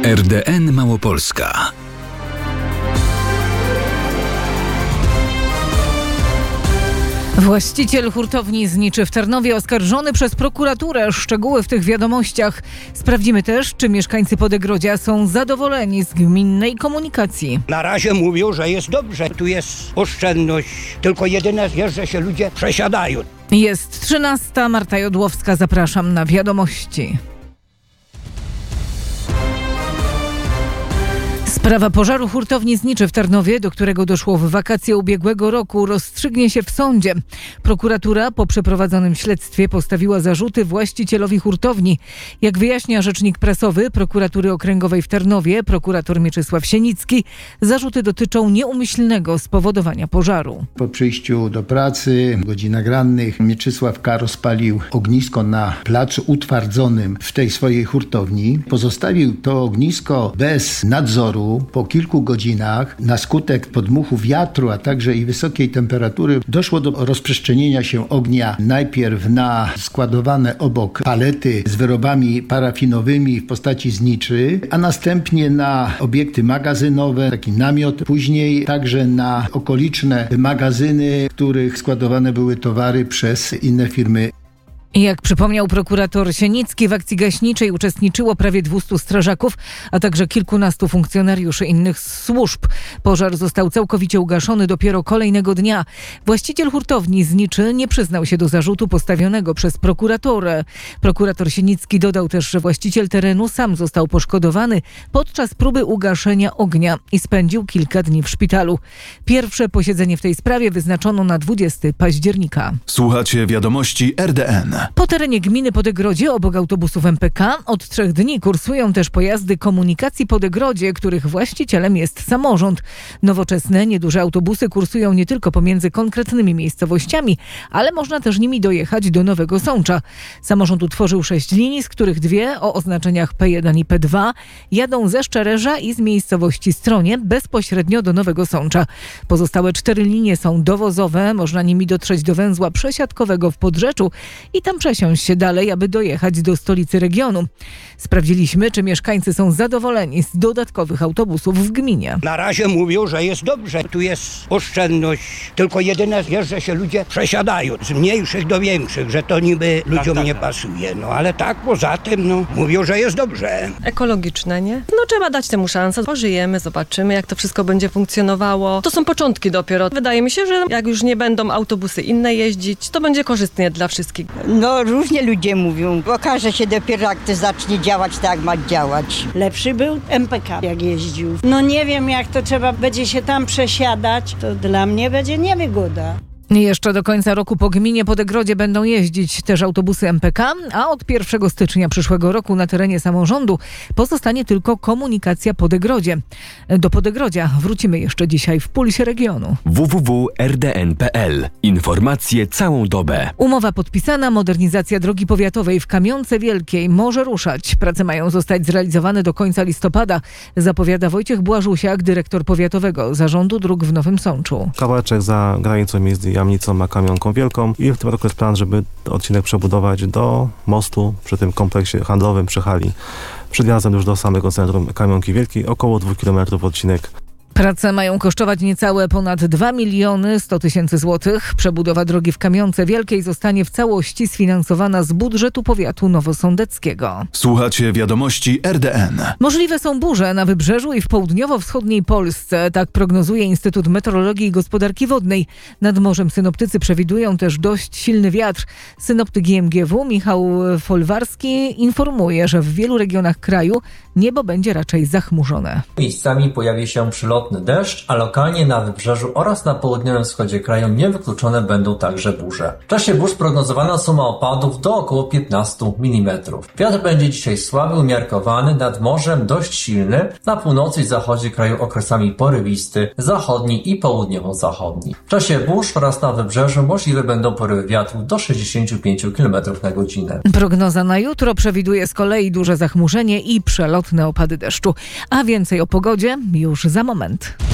RDN Małopolska. Właściciel hurtowni Zniczy w Tarnowie oskarżony przez prokuraturę. Szczegóły w tych wiadomościach. Sprawdzimy też, czy mieszkańcy Podegrodzia są zadowoleni z gminnej komunikacji. Na razie mówią, że jest dobrze. Tu jest oszczędność. Tylko jedyne jest, że się ludzie przesiadają. Jest 13. Marta Jodłowska. Zapraszam na wiadomości. Sprawa pożaru hurtowni Zniczy w Tarnowie, do którego doszło w wakacje ubiegłego roku, rozstrzygnie się w sądzie. Prokuratura po przeprowadzonym śledztwie postawiła zarzuty właścicielowi hurtowni. Jak wyjaśnia rzecznik prasowy Prokuratury Okręgowej w Tarnowie, prokurator Mieczysław Sienicki, zarzuty dotyczą nieumyślnego spowodowania pożaru. Po przyjściu do pracy, w godzinach rannych, Mieczysław K. rozpalił ognisko na placu utwardzonym w tej swojej hurtowni. Pozostawił to ognisko bez nadzoru. Po kilku godzinach na skutek podmuchu wiatru, a także i wysokiej temperatury doszło do rozprzestrzenienia się ognia najpierw na składowane obok palety z wyrobami parafinowymi w postaci zniczy, a następnie na obiekty magazynowe, taki namiot, później także na okoliczne magazyny, w których składowane były towary przez inne firmy. Jak przypomniał prokurator Sienicki, w akcji gaśniczej uczestniczyło prawie 200 strażaków, a także kilkunastu funkcjonariuszy innych służb. Pożar został całkowicie ugaszony dopiero kolejnego dnia. Właściciel hurtowni Zniczy nie przyznał się do zarzutu postawionego przez prokuratorę. Prokurator Sienicki dodał też, że właściciel terenu sam został poszkodowany podczas próby ugaszenia ognia i spędził kilka dni w szpitalu. Pierwsze posiedzenie w tej sprawie wyznaczono na 20 października. Słuchacie wiadomości RDN. Po terenie gminy Podegrodzie obok autobusów MPK od 3 dni kursują też pojazdy komunikacji Podegrodzie, których właścicielem jest samorząd. Nowoczesne, nieduże autobusy kursują nie tylko pomiędzy konkretnymi miejscowościami, ale można też nimi dojechać do Nowego Sącza. Samorząd utworzył 6 linii, z których 2 o oznaczeniach P1 i P2 jadą ze Szczerzeża i z miejscowości Stronie bezpośrednio do Nowego Sącza. Pozostałe 4 linie są dowozowe, można nimi dotrzeć do węzła przesiadkowego w Podrzeczu i tam przesiąść się dalej, aby dojechać do stolicy regionu. Sprawdziliśmy, czy mieszkańcy są zadowoleni z dodatkowych autobusów w gminie. Na razie mówią, że jest dobrze. Tu jest oszczędność. Tylko jedyne jest, że się ludzie przesiadają. Z mniejszych do większych, że to niby ludziom nie pasuje. No ale tak, poza tym, mówią, że jest dobrze. Ekologiczne, nie? Trzeba dać temu szansę. Pożyjemy, zobaczymy, jak to wszystko będzie funkcjonowało. To są początki dopiero. Wydaje mi się, że jak już nie będą autobusy inne jeździć, to będzie korzystnie dla wszystkich. Różnie ludzie mówią. Okaże się dopiero, jak to zacznie działać, tak jak ma działać. Lepszy był MPK, jak jeździł. Nie wiem, jak to trzeba będzie się tam przesiadać. To dla mnie będzie niewygoda. Jeszcze do końca roku po gminie Podegrodzie będą jeździć też autobusy MPK, a od 1 stycznia przyszłego roku na terenie samorządu pozostanie tylko komunikacja Podegrodzie. Do Podegrodzia wrócimy jeszcze dzisiaj w Pulsie Regionu. www.rdn.pl. Informacje całą dobę. Umowa podpisana, modernizacja drogi powiatowej w Kamionce Wielkiej może ruszać. Prace mają zostać zrealizowane do końca listopada, zapowiada Wojciech Błażusiak, dyrektor powiatowego Zarządu Dróg w Nowym Sączu. Kawałeczek za granicą między Jamnicą a Kamionką Wielką i w tym roku jest plan, żeby odcinek przebudować do mostu przy tym kompleksie handlowym przy hali. Przed wjazdem już do samego centrum Kamionki Wielkiej, około 2 km odcinek. Prace mają kosztować niecałe ponad 2 100 000 złotych. Przebudowa drogi w Kamionce Wielkiej zostanie w całości sfinansowana z budżetu powiatu nowosądeckiego. Słuchacie wiadomości RDN. Możliwe są burze na wybrzeżu i w południowo-wschodniej Polsce. Tak prognozuje Instytut Meteorologii i Gospodarki Wodnej. Nad morzem synoptycy przewidują też dość silny wiatr. Synoptyk IMGW Michał Folwarski informuje, że w wielu regionach kraju niebo będzie raczej zachmurzone. Miejscami pojawi się przylotny deszcz, a lokalnie na wybrzeżu oraz na południowym wschodzie kraju niewykluczone będą także burze. W czasie burz prognozowana suma opadów do około 15 mm. Wiatr będzie dzisiaj słaby, umiarkowany, nad morzem dość silny, na północy i zachodzie kraju okresami porywisty, zachodni i południowo-zachodni. W czasie burz oraz na wybrzeżu możliwe będą porywy wiatrów do 65 km na godzinę. Prognoza na jutro przewiduje z kolei duże zachmurzenie i przelotne opady deszczu. A więcej o pogodzie już za moment.